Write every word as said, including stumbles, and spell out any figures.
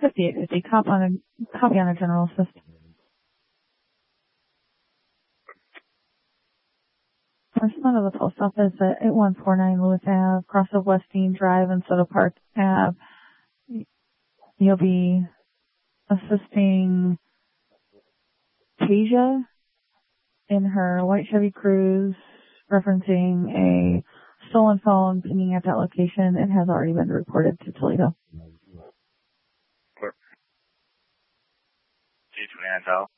fifty-eight fifty. Copy on a, copy on a general assist. Correspondent of the post office at eight one four nine Lewis Ave, cross of Westine Drive and Soto Park Ave. You'll be assisting Tasia in her white Chevy Cruze, referencing a stolen phone pinging at that location. It has already been reported to Toledo. Clear. G two Antel.